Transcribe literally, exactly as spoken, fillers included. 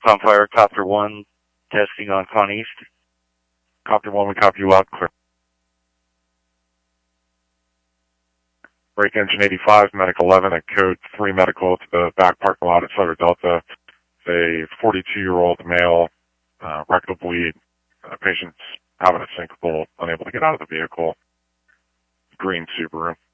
On fire, Copter one, testing on Con East. Copter one, we copy you out, clear. Break engine eighty-five, Medic eleven at code three medical to the back parking lot at Sutter Delta. It's a forty-two-year-old male, uh, rectal bleed. Uh, patient's having a syncopal, unable to get out of the vehicle. Green Subaru.